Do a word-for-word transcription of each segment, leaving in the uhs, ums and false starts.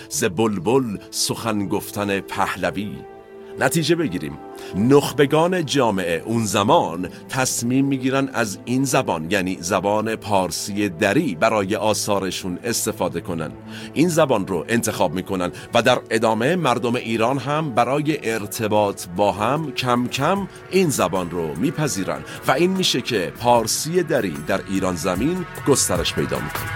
ز بلبل سخن گفتن پهلوی. نتیجه بگیریم، نخبگان جامعه اون زمان تصمیم میگیرن از این زبان، یعنی زبان پارسی دری، برای آثارشون استفاده کنن. این زبان رو انتخاب میکنن و در ادامه مردم ایران هم برای ارتباط با هم کم کم این زبان رو میپذیرن و این میشه که پارسی دری در ایران زمین گسترش پیدا میکنه.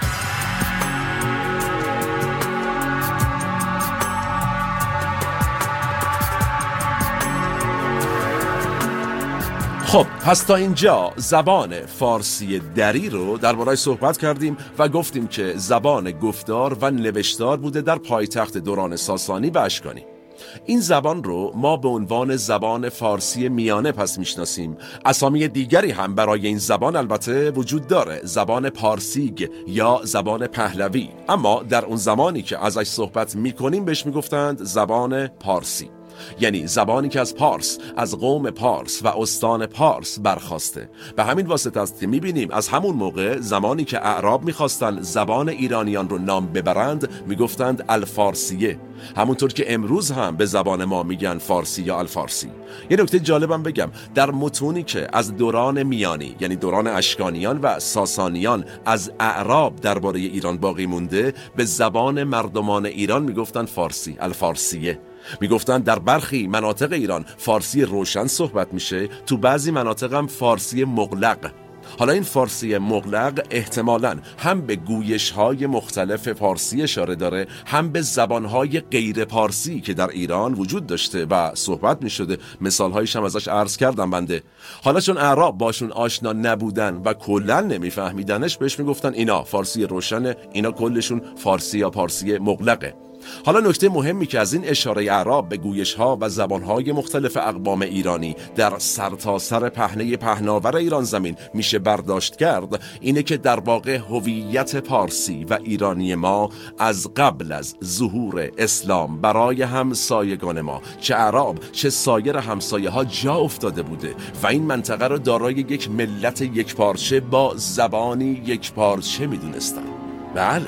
خب پس تا اینجا زبان فارسی دری رو درباره‌اش صحبت کردیم و گفتیم که زبان گفتار و نوشتار بوده در پایتخت دوران ساسانی و اشکانی. این زبان رو ما به عنوان زبان فارسی میانه پس میشناسیم. اسامی دیگری هم برای این زبان البته وجود داره، زبان پارسیگ یا زبان پهلوی، اما در اون زمانی که ازش صحبت میکنیم بهش میگفتند زبان پارسی، یعنی زبانی که از پارس، از قوم پارس و استان پارس برخاسته. به همین واسطه است که میبینیم از همون موقع زمانی که اعراب میخواستن زبان ایرانیان رو نام ببرند میگفتند الفارسیه، همونطور که امروز هم به زبان ما میگن فارسی یا الفارسی. یه نکته جالبم بگم، در متونی که از دوران میانی، یعنی دوران اشکانیان و ساسانیان، از اعراب درباره ایران باقی مونده، به زبان مردمان ایران میگفتن فارسی، الفارسیه. میگفتن در برخی مناطق ایران فارسی روشن صحبت میشه، تو بعضی مناطق هم فارسی مغلق. حالا این فارسی مغلق احتمالاً هم به گویش‌های مختلف فارسی اشاره داره، هم به زبان‌های غیر پارسی که در ایران وجود داشته و صحبت می‌شده. مثال‌هایش هم ازش عرض کردم بنده. حالا چون اعراب باشون آشنا نبودن و کلاً نمی‌فهمیدنش، بهش میگفتن اینا فارسی روشنه، اینا کلشون فارسی یا پارسی مغلقه. حالا نکته مهمی که از این اشاره اعراب به گویش‌ها و زبان‌های مختلف اقوام ایرانی در سرتاسر پهنه پهناور ایران زمین میشه برداشت کرد اینه که در واقع هویت پارسی و ایرانی ما از قبل از ظهور اسلام برای همسایگان ما، چه اعراب چه سایر همسایه ها، جا افتاده بوده و این منطقه رو دارای یک ملت یکپارچه با زبانی یکپارچه میدونستن. بله.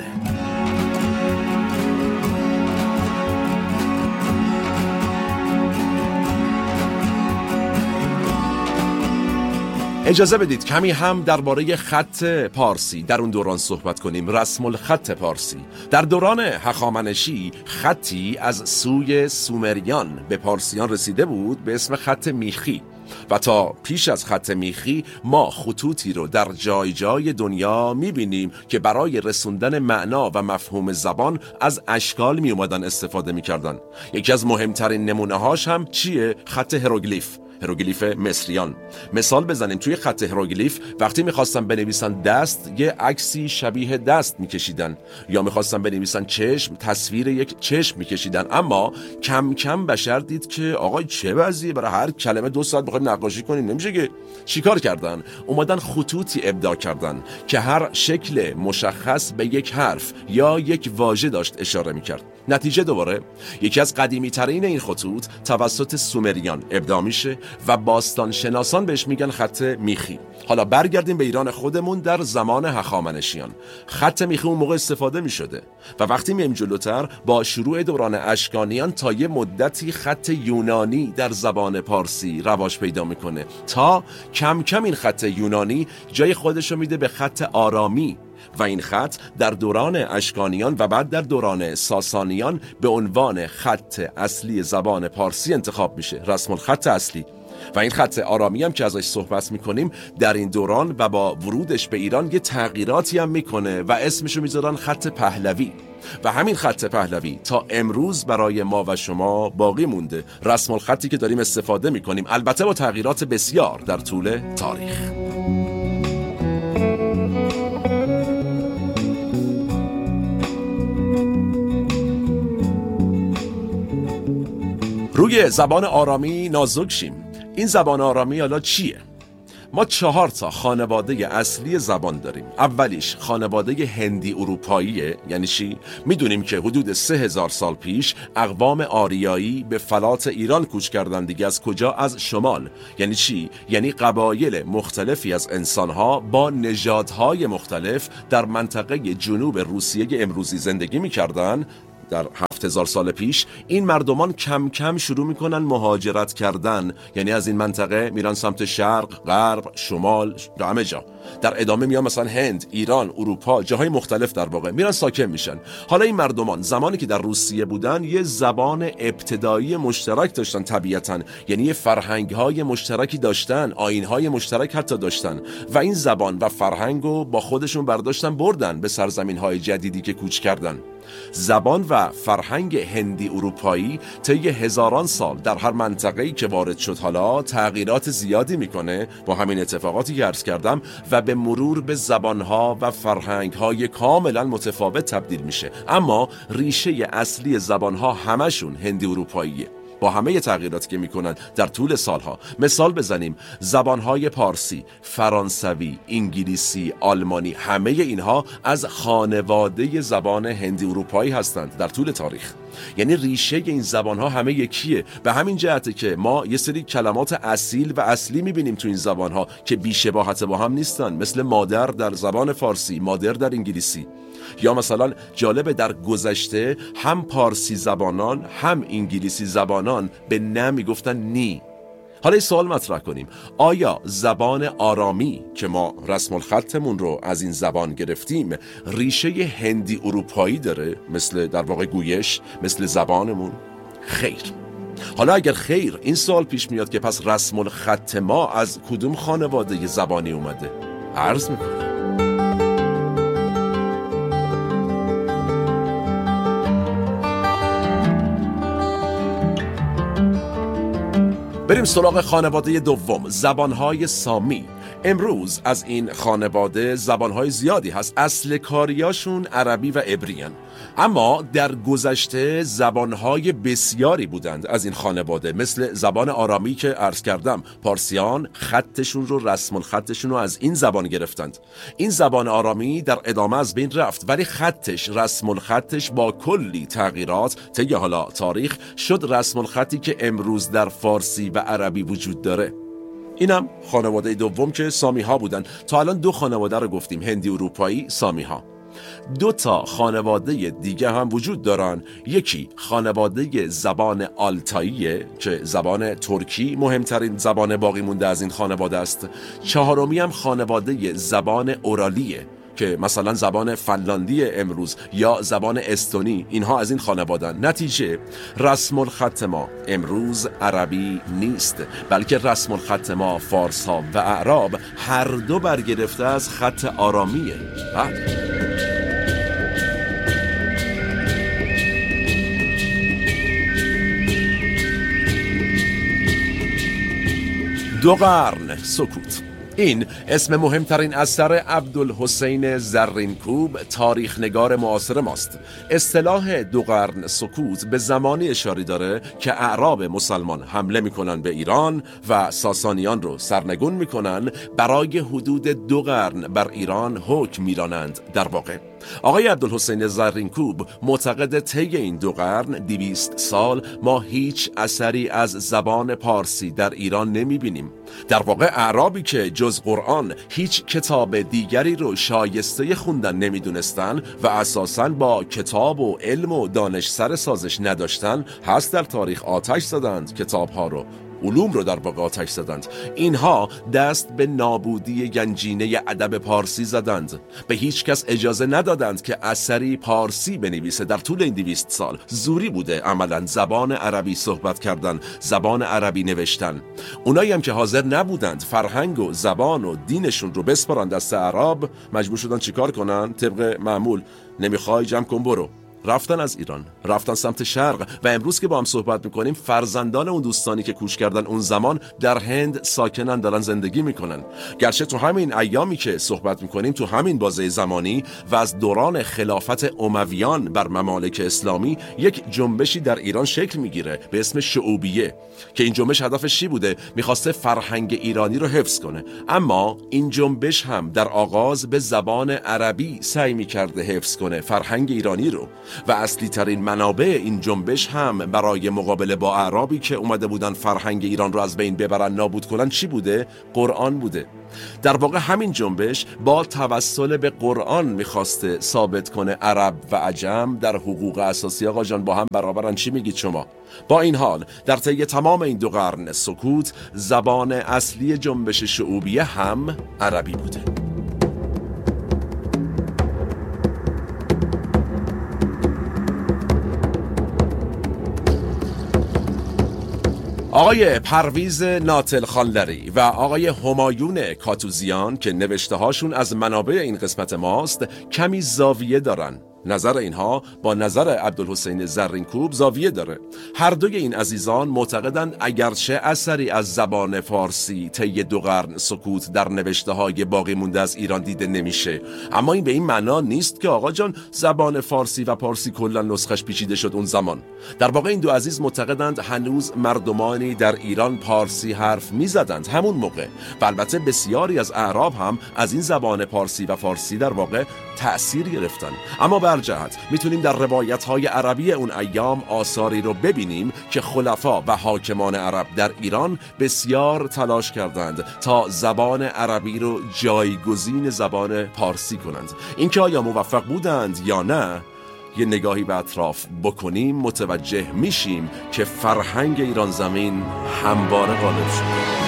اجازه بدید کمی هم درباره خط پارسی در اون دوران صحبت کنیم. رسم الخط پارسی در دوران هخامنشی خطی از سوی سومریان به پارسیان رسیده بود به اسم خط میخی و تا پیش از خط میخی ما خطوطی رو در جای جای دنیا میبینیم که برای رسوندن معنا و مفهوم زبان از اشکال می اومدن استفاده میکردن. یکی از مهمترین نمونه هاش هم چیه؟ خط هروگلیف، هروگلیف مصریان. مثال بزنیم، توی خط هروگلیف وقتی میخواستن بنویسن دست، یه عکسی شبیه دست میکشیدن، یا میخواستن بنویسن چشم، تصویر یک چشم میکشیدن. اما کم کم بشر دید که آقای چه وضعیه، برای هر کلمه دو ساعت بخوایم نقاشی کنیم نمیشه که. چیکار کردن؟ اومدن خطوطی ابداع کردن که هر شکل مشخص به یک حرف یا یک واژه داشت اشاره میکرد. نتیجه دوباره یکی از قدیمی ترین این خطوط توسط سومریان ابداع میشه و باستان شناسان بهش میگن خط میخی. حالا برگردیم به ایران خودمون در زمان هخامنشیان. خط میخی اون موقع استفاده میشده و وقتی میایم جلوتر با شروع دوران اشکانیان تا یه مدتی خط یونانی در زبان پارسی رواج پیدا میکنه تا کم کم این خط یونانی جای خودشو میده به خط آرامی و این خط در دوران اشکانیان و بعد در دوران ساسانیان به عنوان خط اصلی زبان پارسی انتخاب میشه، رسم الخط اصلی. و این خط آرامی هم که ازش صحبت میکنیم در این دوران و با ورودش به ایران یه تغییراتی هم میکنه و اسمشو میذارن خط پهلوی و همین خط پهلوی تا امروز برای ما و شما باقی مونده، رسم الخطی که داریم استفاده میکنیم، البته با تغییرات بسیار در طول تاریخ. روی زبان آرامی نازک شیم. این زبان آرامی حالا چیه؟ ما چهار تا خانواده اصلی زبان داریم. اولیش خانواده هندی اروپاییه. یعنی چی؟ میدونیم که حدود سه هزار سال پیش اقوام آریایی به فلات ایران کوچ کردن دیگه. از کجا؟ از شمال. یعنی چی؟ یعنی قبایل مختلفی از انسانها با نژادهای مختلف در منطقه جنوب روسیه امروزی زندگی میکردن در هفت هزار سال پیش این مردمان کم کم شروع میکنن مهاجرت کردن، یعنی از این منطقه میرن سمت شرق، غرب، شمال و همه جا. در ادامه میان مثلا هند، ایران، اروپا، جاهای مختلف در واقع میرن ساکن میشن. حالا این مردمان زمانی که در روسیه بودن یه زبان ابتدایی مشترک داشتن طبیعتاً، یعنی یه فرهنگ‌های مشترکی داشتن، آیین‌های مشترک حتی داشتن و این زبان و فرهنگو با خودشون برداشتن بردن به سرزمین‌های جدیدی که کوچ کردن. زبان و فرهنگ هندی اروپایی طی هزاران سال در هر منطقه‌ای که وارد شد حالا تغییرات زیادی میکنه با همین اتفاقاتی که عرض کردم و به مرور به زبانها و فرهنگهای کاملا متفاوت تبدیل میشه، اما ریشه اصلی زبانها همشون هندی اروپاییه با همه تغییراتی که میکنن در طول سالها. مثال بزنیم، زبانهای پارسی، فرانسوی، انگلیسی، آلمانی، همه اینها از خانواده زبان هندی اروپایی هستند در طول تاریخ. یعنی ریشه این زبانها همه یکیه. به همین جهته که ما یه سری کلمات اصیل و اصلی میبینیم تو این زبانها که بی‌شباهت با هم نیستن، مثل مادر در زبان فارسی، مادر در انگلیسی. یا مثلا جالب، در گذشته هم پارسی زبانان هم انگلیسی زبانان به نه میگفتن نی. حالا این سوال مطرح کنیم، آیا زبان آرامی که ما رسم الخطمون رو از این زبان گرفتیم ریشه هندی اروپایی داره، مثل در واقع گویش، مثل زبانمون؟ خیر. حالا اگر خیر، این سوال پیش میاد که پس رسم الخط ما از کدوم خانواده زبانی اومده؟ عرض میکنم بریم سراغ خانواده دوم، زبانهای سامی. امروز از این خانواده زبانهای زیادی هست، اصل کاریاشون عربی و عبریان، اما در گذشته زبانهای بسیاری بودند از این خانواده، مثل زبان آرامی که عرض کردم. پارسیان خطشون رو، رسم الخطشون رو از این زبان گرفتند. این زبان آرامی در ادامه از بین رفت، ولی خطش، رسم الخطش با کلی تغییرات طی حالا تاریخ شد رسم الخطی که امروز در فارسی و عربی وجود داره. اینم خانواده دوم که سامی ها بودن. تا الان دو خانواده رو گفتیم، هندی اروپایی، سامی ها. دو تا خانواده دیگه هم وجود دارن. یکی خانواده زبان آلتاییه که زبان ترکی مهمترین زبان باقی مونده از این خانواده است. چهارمی هم خانواده زبان اورالیه که مثلا زبان فنلاندی امروز یا زبان استونی، اینها از این خانوادن. نتیجه رسم الخط ما امروز عربی نیست، بلکه رسم الخط ما فارس ها و اعراب هر دو برگرفته از خط آرامیه. دو قرن سکوت. این اسم مهمترین اثر عبدالحسین زرینکوب، تاریخ نگار معاصر ماست. اصطلاح دو قرن سکوت به زمانی اشاره داره که اعراب مسلمان حمله میکنن به ایران و ساسانیان رو سرنگون میکنن، برای حدود دو قرن بر ایران حکم میرانند. در واقع آقای عبدالحسین زرینکوب معتقد طی این دو قرن، دویست سال، ما هیچ اثری از زبان پارسی در ایران نمیبینیم. در واقع اعرابی که جز قرآن هیچ کتاب دیگری رو شایسته خوندن نمیدونستن و اساساً با کتاب و علم و دانش سر سازش نداشتن، هست در تاریخ آتش زدند کتابها رو، علوم رو در واقع آتش زدند. اینها دست به نابودی گنجینه ادب پارسی زدند. به هیچ کس اجازه ندادند که اثری پارسی بنویسه. در طول این دویست سال زوری بوده عملاً زبان عربی صحبت کردن، زبان عربی نوشتن. اونایی هم که حاضر نبودند فرهنگ و زبان و دینشون رو بسپارن دست عرب، مجبور شدن چیکار کنن؟ طبق معمول، نمیخوای جمع کن برو. رفتن از ایران، رفتن سمت شرق و امروز که با هم صحبت میکنیم فرزندان اون دوستانی که کوچ کردن اون زمان در هند ساکنن، دارن زندگی میکنن. گرچه تو همین ایامی که صحبت میکنیم، تو همین بازه زمانی و از دوران خلافت امویان بر ممالک اسلامی، یک جنبشی در ایران شکل میگیره به اسم شعوبیه که این جنبش هدفش چی بوده؟ میخواسته فرهنگ ایرانی رو حفظ کنه، اما این جنبش هم در آغاز به زبان عربی سعی میکرده حفظ کنه فرهنگ ایرانی رو. و اصلی ترین منابع این جنبش هم برای مقابله با اعرابی که اومده بودن فرهنگ ایران رو از بین ببرن، نابود کنن، چی بوده؟ قرآن بوده. در واقع همین جنبش با توسل به قرآن میخواسته ثابت کنه عرب و عجم در حقوق اساسی آقا جان با هم برابرن. چی میگید شما؟ با این حال در طی تمام این دو قرن سکوت، زبان اصلی جنبش شعوبیه هم عربی بوده. آقای پرویز ناتل خانلری و آقای همایون کاتوزیان که نوشته هاشون از منابع این قسمت ماست کمی زاویه دارن. نظر اینها با نظر عبدالحسین زرینکوب زاویه داره. هر دوی این عزیزان معتقدند اگرچه اثری از زبان فارسی طی دو قرن سکوت در نوشته های باقی مونده از ایران دیده نمیشه، اما این به این معنا نیست که آقا جان زبان فارسی و پارسی کلا نسخش پیچیده شد اون زمان. در واقع این دو عزیز معتقدند هنوز مردمانی در ایران پارسی حرف میزدند همون موقع و البته بسیاری از اعراب هم از این زبان پارسی و فارسی در واقع تأثیر گرفتن. اما بر جهت میتونیم در روایت‌های عربی اون ایام آثاری رو ببینیم که خلفا و حاکمان عرب در ایران بسیار تلاش کردند تا زبان عربی رو جایگزین زبان پارسی کنند. اینکه آیا موفق بودند یا نه، یه نگاهی به اطراف بکنیم متوجه میشیم که فرهنگ ایران زمین همواره غالب شد.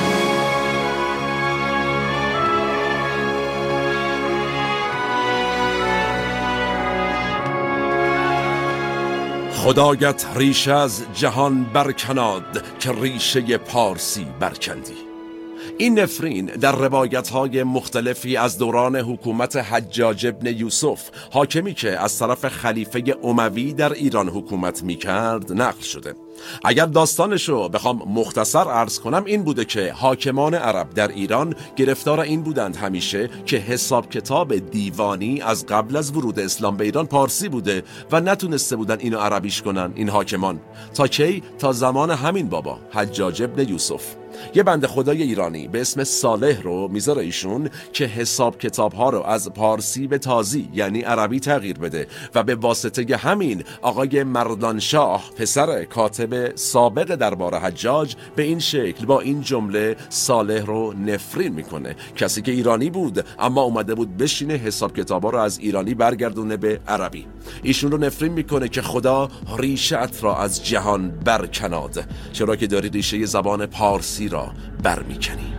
خدایت ریشه از جهان برکناد که ریشه پارسی برکندی. این نفرین در روایت‌های مختلفی از دوران حکومت حجاج ابن یوسف، حاکمی که از طرف خلیفه اموی در ایران حکومت می‌کرد، نقل شده. اگر داستانشو بخوام مختصر عرض کنم این بوده که حاکمان عرب در ایران گرفتار این بودند همیشه که حساب کتاب دیوانی از قبل از ورود اسلام به ایران پارسی بوده و نتونسته بودن اینو عربیش کنن این حاکمان. تا کی؟ تا زمان همین بابا حجاج ابن یوسف. یه بنده خدای ایرانی به اسم صالح رو میذاره ایشون که حساب کتاب ها رو از پارسی به تازی یعنی عربی تغییر بده و به واسطه همین آقای مردانشاه پسر کاتب سابق دربار حجاج به این شکل با این جمله صالح رو نفرین میکنه. کسی که ایرانی بود اما اومده بود بشینه حساب کتاب ها رو از ایرانی برگردونه به عربی. ایشون رو نفرین میکنه که خدا ریشه‌ات را از جهان برکناد، چرا که داری ریشه زبان پارسی را برمیکنی.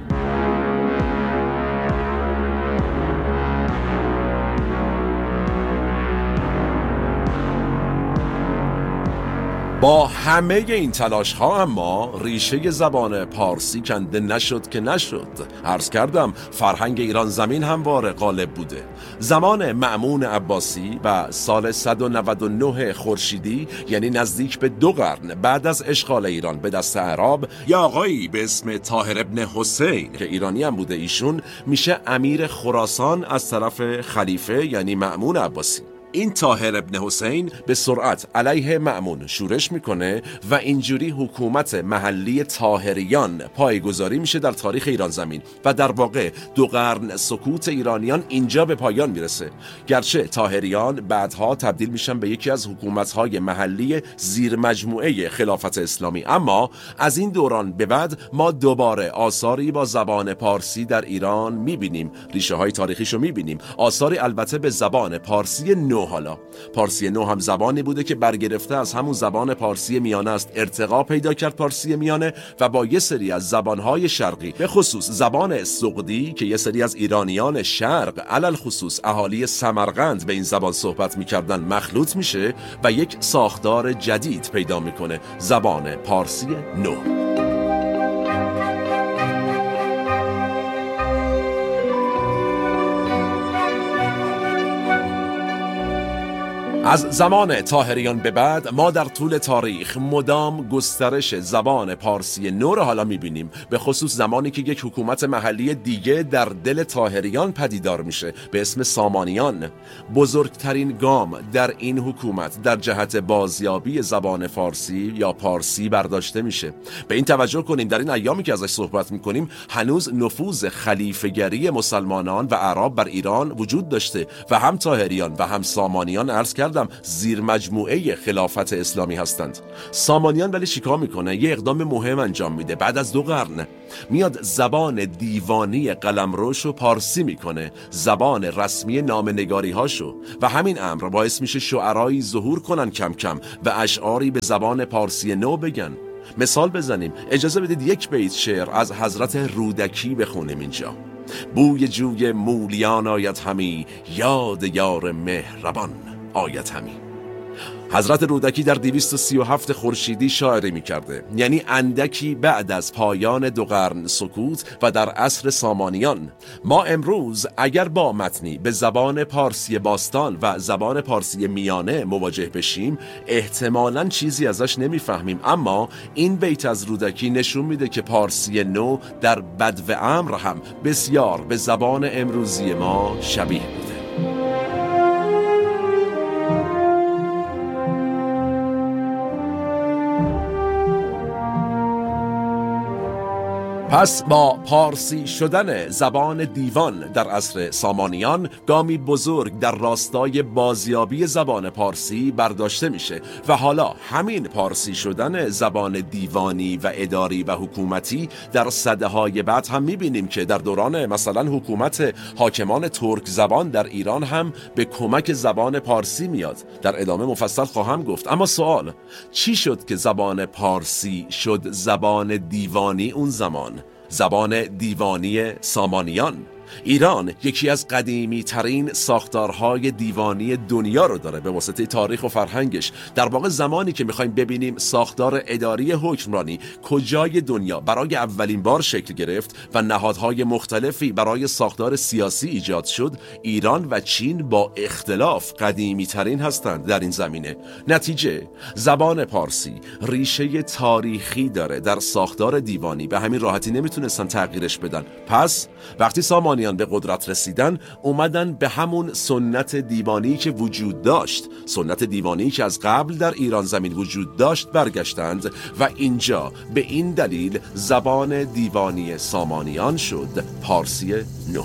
با همه این تلاش ها اما ریشه زبان پارسی کنده نشد که نشد. عرض کردم فرهنگ ایران زمین همواره غالب بوده. زمان مأمون عباسی و سال صد و نود و نه خورشیدی، یعنی نزدیک به دو قرن بعد از اشغال ایران به دست اعراب، یا آقایی به اسم طاهر ابن حسین که ایرانی هم بوده، ایشون میشه امیر خراسان از طرف خلیفه یعنی مأمون عباسی. این طاهر ابن حسین به سرعت علیه مأمون شورش میکنه و اینجوری حکومت محلی طاهریان پایه‌گذاری میشه در تاریخ ایران زمین و در واقع دو قرن سکوت ایرانیان اینجا به پایان میرسه. گرچه طاهریان بعدها تبدیل میشن به یکی از حکومت‌های محلی زیر مجموعه خلافت اسلامی، اما از این دوران به بعد ما دوباره آثاری با زبان پارسی در ایران میبینیم، ریشه های تاریخیشو میبینیم. آثاری البته به زبان پارسی نو. حالا پارسی نو هم زبانی بوده که برگرفته از همون زبان پارسی میانه است، ارتقا پیدا کرد پارسی میانه و با یه سری از زبانهای شرقی، به خصوص زبان سغدی که یه سری از ایرانیان شرق علل خصوص اهالی سمرقند به این زبان صحبت میکردن مخلوط میشه و یک ساختار جدید پیدا میکنه، زبان پارسی نو. از زمان طاهریان به بعد ما در طول تاریخ مدام گسترش زبان پارسی نو رو حالا میبینیم، به خصوص زمانی که یک حکومت محلی دیگه در دل طاهریان پدیدار میشه به اسم سامانیان. بزرگترین گام در این حکومت در جهت بازیابی زبان فارسی یا پارسی برداشته میشه. به این توجه کنیم در این ایامی که ازش صحبت میکنیم هنوز نفوذ خلیفه‌گری مسلمانان و اعراب بر ایران وجود داشته و هم طاهریان و هم سامانیان عرض کردم هم زیر مجموعه خلافت اسلامی هستند. سامانیان ولی چیکار میکنه؟ یه اقدام مهم انجام میده. بعد از دو قرن میاد زبان دیوانی قلمروشو پارسی میکنه، زبان رسمی نامه‌نگاری هاشو، و همین امر باعث میشه شعرایی ظهور کنن کم کم و اشعاری به زبان پارسی نو بگن. مثال بزنیم، اجازه بدید یک بیت شعر از حضرت رودکی بخونیم اینجا. بوی جوی مولیان آید همی، یاد یار مهربان آید همی. حضرت رودکی در دویست و سی و هفت خورشیدی شاعری می کرده، یعنی اندکی بعد از پایان دو قرن سکوت و در عصر سامانیان. ما امروز اگر با متنی به زبان پارسی باستان و زبان پارسی میانه مواجه بشیم احتمالاً چیزی ازش نمیفهمیم، اما این بیت از رودکی نشون میده که پارسی نو در بدو امر هم بسیار به زبان امروزی ما شبیه بوده. پس با پارسی شدن زبان دیوان در عصر سامانیان گامی بزرگ در راستای بازیابی زبان پارسی برداشته میشه و حالا همین پارسی شدن زبان دیوانی و اداری و حکومتی در سده‌های بعد هم میبینیم که در دوران مثلا حکومت حاکمان ترک زبان در ایران هم به کمک زبان پارسی میاد. در ادامه مفصل خواهم گفت. اما سوال، چی شد که زبان پارسی شد زبان دیوانی اون زمان؟ زبان دیوانی سامانیان. ایران یکی از قدیمی ترین ساختارهای دیوانی دنیا رو داره به واسطه تاریخ و فرهنگش. در واقع زمانی که میخوایم ببینیم ساختار اداری حکمرانی کجای دنیا برای اولین بار شکل گرفت و نهادهای مختلفی برای ساختار سیاسی ایجاد شد، ایران و چین با اختلاف قدیمی ترین هستند در این زمینه. نتیجه، زبان پارسی ریشه تاریخی داره در ساختار دیوانی، به همین راحتی نمیتونستن تغییرش بدن. پس وقتی سامانی به قدرت رسیدن اومدن به همون سنت دیوانی که وجود داشت، سنت دیوانی که از قبل در ایران زمین وجود داشت برگشتند و اینجا به این دلیل زبان دیوانی سامانیان شد پارسی نو.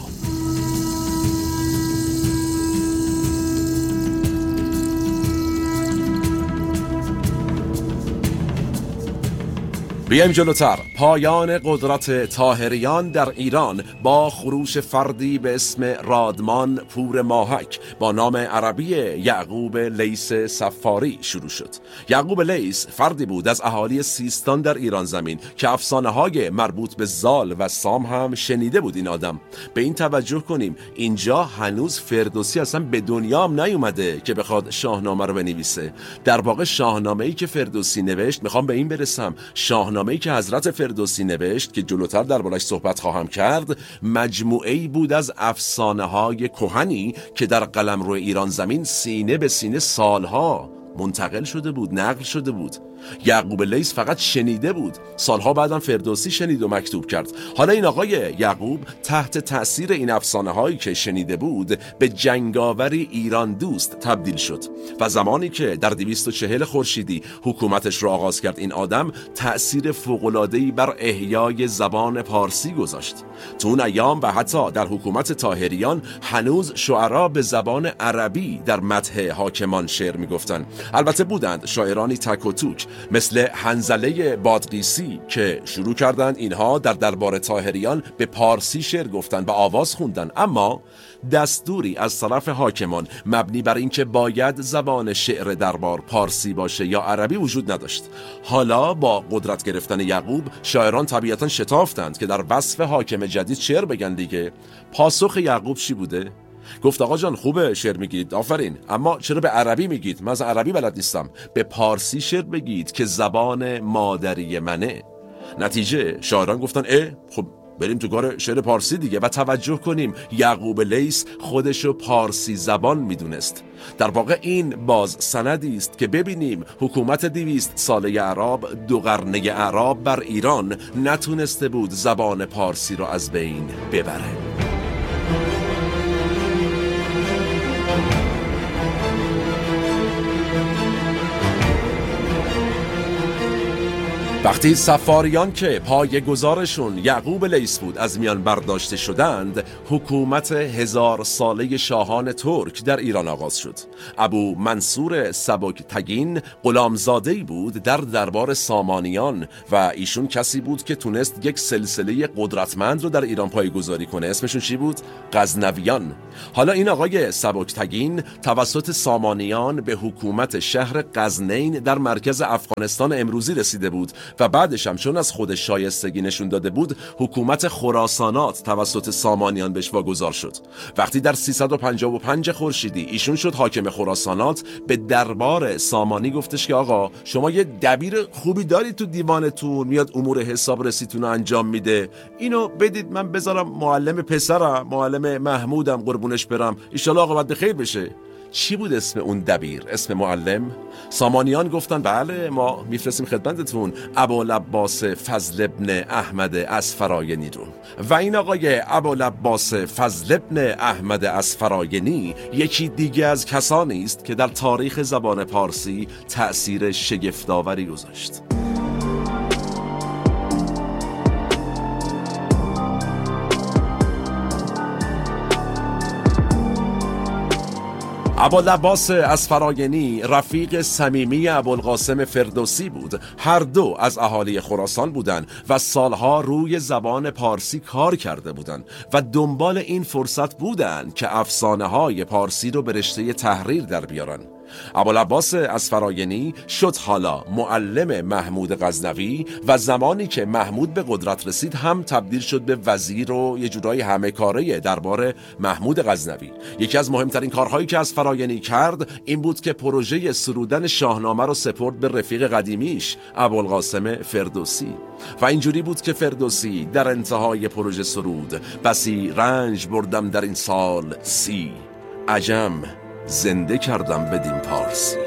بیایم جلوتر. پایان قدرت طاهریان در ایران با خروش فردی به اسم رادمان پور ماهک با نام عربی یعقوب لیث صفاری شروع شد. یعقوب لیث فردی بود از اهالی سیستان در ایران زمین که افسانه‌های مربوط به زال و سام هم شنیده بود. این آدم، به این توجه کنیم اینجا هنوز فردوسی اصلا به دنیا هم نیومده که بخواد شاهنامه رو بنویسه. در واقع شاهنامه‌ای که فردوسی نوشت، میخوام به این برسم، شاهنامه‌ای که حضرت فردوسی نوشت که جلوتر دربارش صحبت خواهم کرد، مجموعه‌ای بود از افسانه‌های کهنی که در قلمرو ایران زمین سینه به سینه سالها منتقل شده بود، نقل شده بود. یعقوب لیث فقط شنیده بود، سالها بعدم فردوسی شنید و مکتوب کرد. حالا این آقای یعقوب تحت تأثیر این افسانه هایی که شنیده بود به جنگاوری ایران دوست تبدیل شد و زمانی که در دویست و چهل خورشیدی حکومتش را آغاز کرد، این آدم تأثیر فوق‌العاده‌ای بر احیای زبان پارسی گذاشت. تو اون ایام و حتی در حکومت طاهریان هنوز شعرا به زبان عربی در مدح حاکمان شعر میگفتن. البته بودند شاعرانی تک و توک مثل حنظله بادغیسی که شروع کردند اینها در دربار طاهریان به پارسی شعر گفتن و آواز خوندن، اما دستوری از طرف حاکمان مبنی بر اینکه باید زبان شعر دربار پارسی باشه یا عربی وجود نداشت. حالا با قدرت گرفتن یعقوب شاعران طبیعتاً شتافتند که در وصف حاکم جدید شعر بگن دیگه. پاسخ یعقوب چی بوده؟ گفت آقا جان خوبه شعر میگید، آفرین، اما چرا به عربی میگید؟ من از عربی بلد نیستم. به پارسی شعر بگید که زبان مادری منه. نتیجه شاعران گفتن اه خب بریم تو کار شعر پارسی دیگه. و توجه کنیم یعقوب لیث خودشو پارسی زبان میدونست. در واقع این باز سندی است که ببینیم حکومت دویست ساله اعراب، دو قرنه اعراب بر ایران نتونسته بود زبان پارسی رو از بین ببره. وقتی سفاریان که پای گذارشون یعقوب لیث بود از میان برداشته شدند، حکومت هزار ساله شاهان ترک در ایران آغاز شد. ابو منصور سبکتگین غلامزاده‌ای بود در دربار سامانیان و ایشون کسی بود که تونست یک سلسله قدرتمند رو در ایران پایه‌گذاری کنه. اسمشون چی بود؟ غزنویان. حالا این آقای سبکتگین توسط سامانیان به حکومت شهر غزنین در مرکز افغانستان امروزی رسیده بود و بعدش هم چون از خودش شایستگی نشون داده بود، حکومت خراسانات توسط سامانیان بهش واگذار شد. وقتی در سیصد و پنجاه و پنج خورشیدی ایشون شد حاکم خراسانات، به دربار سامانی گفتش که آقا شما یه دبیر خوبی دارید تو دیوانتون، میاد امور حساب رسیتون رو انجام میده، اینو بدید من بذارم معلم پسرم، معلم محمودم قربونش برم، ان شاءالله عاقبت بخیر بشه. چی بود اسم اون دبیر؟ اسم معلم؟ سامانیان گفتن بله ما میفرستیم خدمتتون ابوالعباس فضل ابن احمد اصفراینی رو. و این آقای ابوالعباس فضل ابن احمد اصفراینی یکی دیگه از کسانی است که در تاریخ زبان پارسی تأثیر شگفت‌آوری گذاشت. ابوالعباس اصفراینی رفیق صمیمی ابوالقاسم فردوسی بود. هر دو از اهالی خراسان بودند و سالها روی زبان پارسی کار کرده بودند و دنبال این فرصت بودند که افسانه‌های پارسی رو به رشته تحریر در بیارن. ابوالعباس اصفراینی شد حالا معلم محمود غزنوی و زمانی که محمود به قدرت رسید هم تبدیل شد به وزیر و یه جورایی همه کاره دربار محمود غزنوی. یکی از مهمترین کارهایی که اصفراینی کرد این بود که پروژه سرودن شاهنامه رو سپرد به رفیق قدیمیش ابوالقاسم فردوسی و اینجوری بود که فردوسی در انتهای پروژه سرود بسی رنج بردم در این سال سی، عجم زنده کردم بدین پارسی.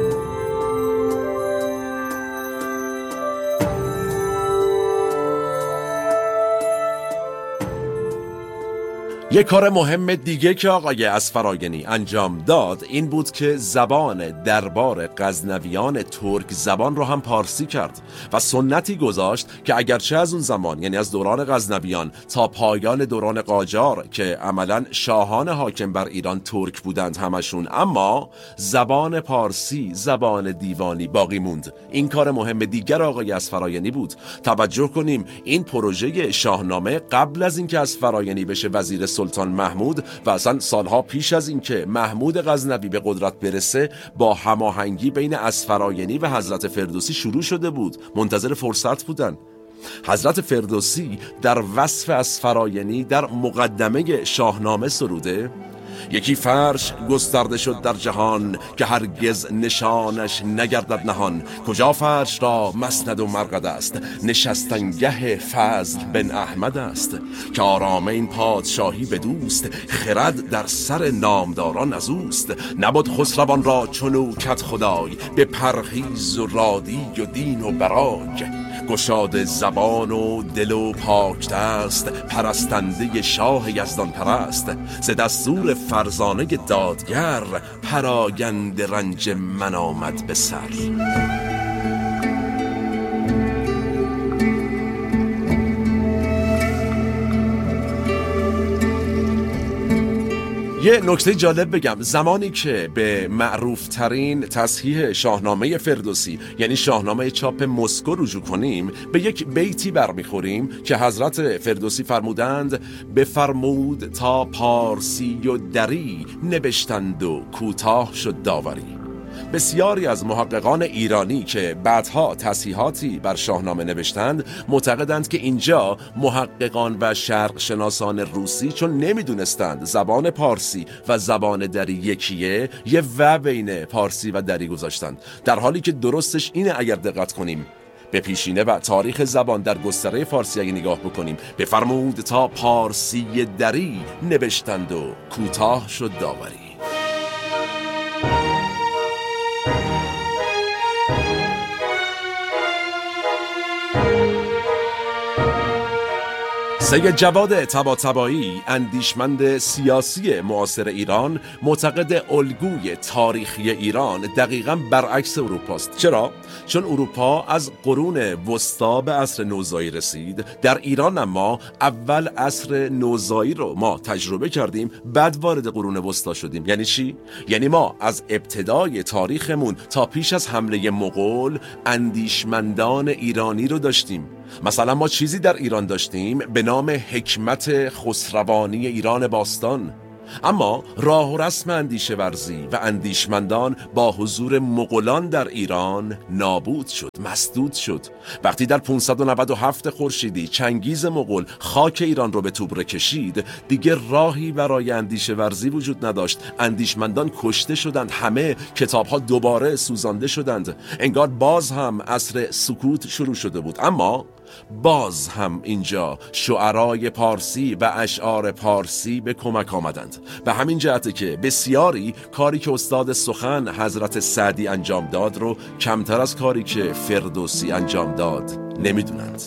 یک کار مهم دیگه که آقای اصفراینی انجام داد این بود که زبان دربار غزنویان ترک زبان رو هم پارسی کرد و سنتی گذاشت که اگرچه از اون زمان یعنی از دوران غزنویان تا پایان دوران قاجار که عملاً شاهان حاکم بر ایران ترک بودند همشون، اما زبان پارسی زبان دیوانی باقی موند. این کار مهم دیگر آقای اصفراینی بود. توجه کنیم این پروژه شاهنامه قبل از اینکه اصفراینی بشه وزیر سلطان محمود و اصلا سالها پیش از اینکه محمود غزنوی به قدرت برسه با هماهنگی بین اصفراینی و حضرت فردوسی شروع شده بود. منتظر فرصت بودن. حضرت فردوسی در وصف اصفراینی در مقدمه شاهنامه سروده: یکی فرش گسترده شد در جهان که هرگز نشانش نگردد نهان. کجا فرش را مسند و مرقد است، نشستنگه فضل بن احمد است. که آرام این پادشاهی به دوست، خرد در سر نامداران از اوست. نبود خسروان را چنوکت خدای، به پرهیز و رادی و دین و براگ. گشاد زبان و دل و پاک دست، پرستنده شاه یزدان پرست. ز دستور فرزانه دادگر، پراگند رنج من آمد به سر. یه نکته جالب بگم، زمانی که به معروف ترین تصحیح شاهنامه فردوسی یعنی شاهنامه چاپ مسکو رجوع کنیم، به یک بیتی برمیخوریم که حضرت فردوسی فرمودند: بفرمود تا پارسی و دری، نبشتند و کوتاه شد داوری. بسیاری از محققان ایرانی که بعدها تصحیحاتی بر شاهنامه نوشتند معتقدند که اینجا محققان و شرق شناسان روسی چون نمیدونستند زبان پارسی و زبان دری یکیه، یه و بین پارسی و دری گذاشتند، در حالی که درستش اینه. اگر دقت کنیم به پیشینه و تاریخ زبان در گستره فارسی اگه نگاه بکنیم، بفرمود تا پارسی دری، نوشتند و کوتاه شد داوری. سید جواد طباطبایی، اندیشمند سیاسی معاصر ایران، معتقد الگوی تاریخی ایران دقیقاً برعکس اروپاست. چرا؟ چون اروپا از قرون وسطا به عصر نوزایی رسید، در ایران اما اول عصر نوزایی رو ما تجربه کردیم، بعد وارد قرون وسطا شدیم. یعنی چی؟ یعنی ما از ابتدای تاریخمون تا پیش از حمله مغول اندیشمندان ایرانی رو داشتیم. مثلا ما چیزی در ایران داشتیم به نام حکمت خسروانی ایران باستان، اما راه و رسم اندیشه ورزی و اندیشمندان با حضور مغولان در ایران نابود شد، مسدود شد. وقتی در پانصد و نود و هفت خورشیدی چنگیز مغول خاک ایران رو به توبره کشید، دیگه راهی برای اندیشه ورزی وجود نداشت. اندیشمندان کشته شدند، همه کتاب‌ها دوباره سوزانده شدند. انگار باز هم عصر سکوت شروع شده بود. اما باز هم اینجا شعرای پارسی و اشعار پارسی به کمک آمدند. به همین جهته که بسیاری کاری که استاد سخن حضرت سعدی انجام داد رو کمتر از کاری که فردوسی انجام داد نمیدونند.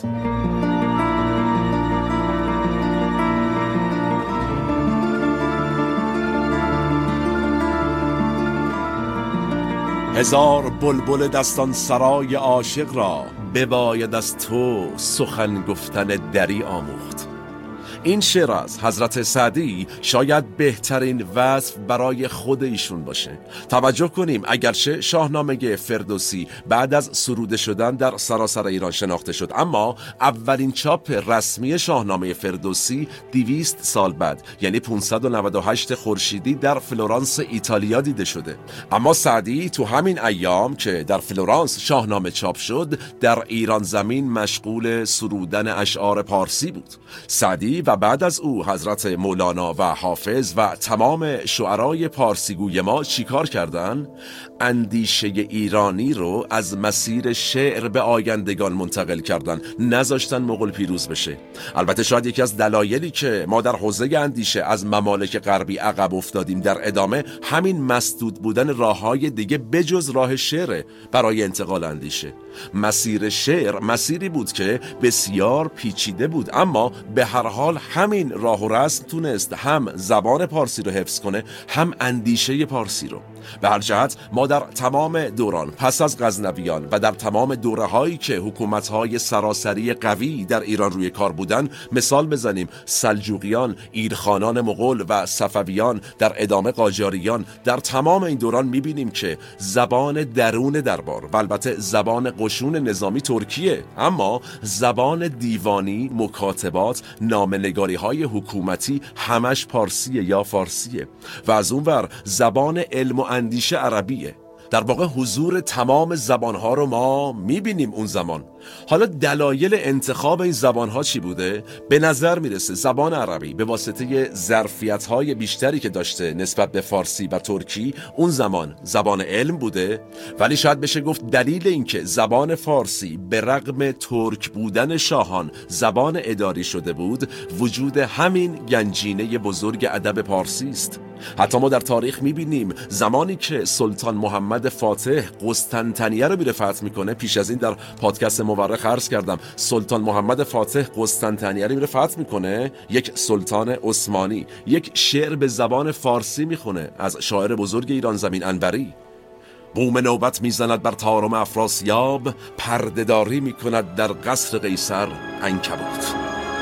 هزار بلبل دستان سرای عاشق را، بباید از تو سخن گفتن دری آموخت. این شعر از حضرت سعدی شاید بهترین وصف برای خود ایشون باشه. توجه کنیم، اگرچه شاهنامه فردوسی بعد از سروده شدن در سراسر ایران شناخته شد، اما اولین چاپ رسمی شاهنامه فردوسی دویست سال بعد، یعنی پانصد و نود و هشت خورشیدی در فلورانس ایتالیا دیده شده. اما سعدی تو همین ایام که در فلورانس شاهنامه چاپ شد، در ایران زمین مشغول سرودن اشعار پارسی بود. سعدی و بعد از او حضرت مولانا و حافظ و تمام شعرای پارسیگوی ما چیکار کردن؟ اندیشه ایرانی رو از مسیر شعر به آیندگان منتقل کردن، نذاشتن مغول پیروز بشه. البته شاید یکی از دلایلی که ما در حوزه اندیشه از ممالک غربی عقب افتادیم در ادامه همین مسدود بودن راههای دیگه بجز راه شعر برای انتقال اندیشه. مسیر شعر مسیری بود که بسیار پیچیده بود، اما به هر حال همین راه و رسم تونست هم زبان پارسی رو حفظ کنه، هم اندیشه پارسی رو. به هر جهت ما در تمام دوران پس از غزنویان و در تمام دوره هایی که حکومت های سراسری قوی در ایران روی کار بودن، مثال بزنیم سلجوقیان، ایرخانان مغول و صفویان، در ادامه قاجاریان، در تمام این دوران میبینیم که زبان درون دربار و البته زبان قشون نظامی ترکیه، اما زبان دیوانی، مکاتبات، نامه‌نگاری های حکومتی همش پارسیه یا فارسیه. و از اون ور زبان علم و اندیشه عربیه. در واقع حضور تمام زبانها رو ما میبینیم اون زمان. حالا دلایل انتخاب این زبانها چی بوده؟ به نظر میرسه زبان عربی به واسطه ظرفیت‌های بیشتری که داشته نسبت به فارسی و ترکی، اون زمان زبان علم بوده. ولی شاید بشه گفت دلیل این که زبان فارسی به رغم ترک بودن شاهان زبان اداری شده بود، وجود همین گنجینه بزرگ ادب پارسی است. حتی ما در تاریخ میبینیم زمانی که سلطان محمد فاتح قسطنطنیه رو میره فتح میکنه، پیش از این در پادکست مورخ عرض کردم سلطان محمد فاتح قسطنطنیه رو میره فتح میکنه، یک سلطان عثمانی یک شعر به زبان فارسی میخونه از شاعر بزرگ ایران زمین انوری. بوم نوبت میزند بر طارم افراسیاب، پردهداری میکند در قصر قیصر عنکبوت.